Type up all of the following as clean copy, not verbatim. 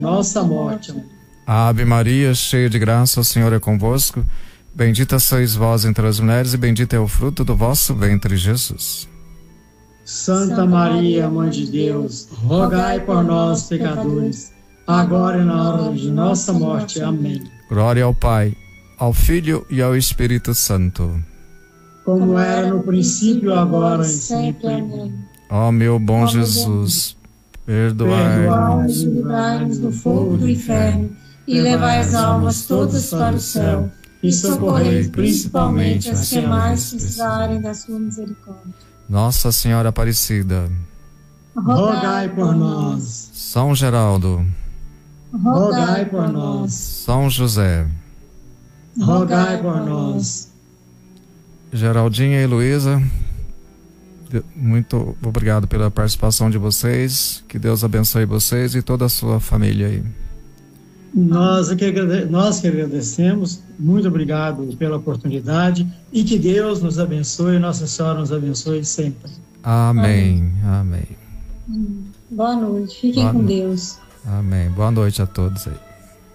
nossa morte. Ave Maria, cheia de graça, o Senhor é convosco. Bendita sois vós entre as mulheres e bendito é o fruto do vosso ventre, Jesus. Santa Maria, Mãe de Deus, rogai por nós, pecadores, agora e na hora de nossa morte. Amém. Glória ao Pai, ao Filho e ao Espírito Santo. Como era no princípio, agora e sempre. Amém. Ó meu bom Jesus, perdoai-nos, livrai-nos do fogo do inferno e levai as almas todas para o céu e socorrei principalmente as que mais precisarem da sua misericórdia. Nossa Senhora Aparecida, rogai por nós. São Geraldo, rogai por nós. São José, rogai por nós. Geraldinha e Heloísa, muito obrigado pela participação de vocês. Que Deus abençoe vocês e toda a sua família aí. Nós que agradecemos. Muito obrigado pela oportunidade e que Deus nos abençoe, Nossa Senhora nos abençoe sempre. Amém. Amém. Boa noite. Fiquem com Deus. Amém. Boa noite a todos aí.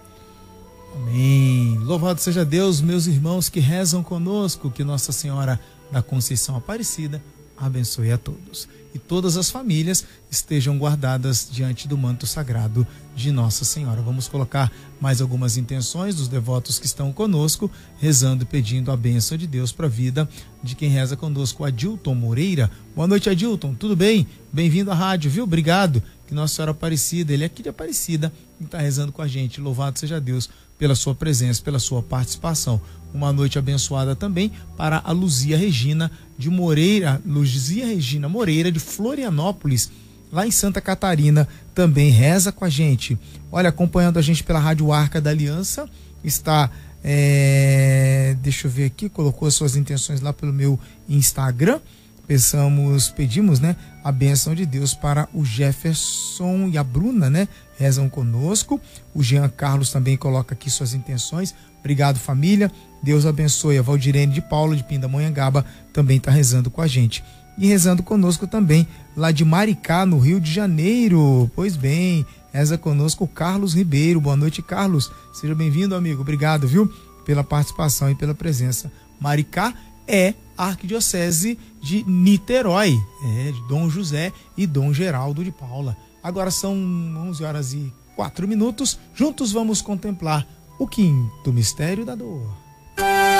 Amém. Louvado seja Deus, meus irmãos que rezam conosco, que Nossa Senhora da Conceição Aparecida abençoe a todos. E todas as famílias estejam guardadas diante do manto sagrado de Nossa Senhora. Vamos colocar mais algumas intenções dos devotos que estão conosco, rezando e pedindo a bênção de Deus para a vida de quem reza conosco, Adilton Moreira. Boa noite, Adilton, tudo bem? Bem-vindo à rádio, viu? Obrigado. Que Nossa Senhora Aparecida, ele é aqui de Aparecida, e está rezando com a gente. Louvado seja Deus pela sua presença, pela sua participação. Uma noite abençoada também para a Luzia Regina de Moreira, Luzia Regina Moreira de Florianópolis, lá em Santa Catarina, também reza com a gente. Olha, acompanhando a gente pela Rádio Arca da Aliança, está, deixa eu ver aqui, colocou as suas intenções lá pelo meu Instagram. Pedimos, né, a bênção de Deus para o Jefferson e a Bruna, né, rezam conosco. O Jean Carlos também coloca aqui suas intenções. Obrigado, família. Deus abençoe. A Valdirene de Paula de Pindamonhangaba também está rezando com a gente. E rezando conosco também, lá de Maricá, no Rio de Janeiro. Pois bem, reza conosco o Carlos Ribeiro. Boa noite, Carlos. Seja bem-vindo, amigo. Obrigado, viu, pela participação e pela presença. Maricá é a Arquidiocese de Niterói, de Dom José e Dom Geraldo de Paula. Agora são 11h04. Juntos vamos contemplar o quinto mistério da dor.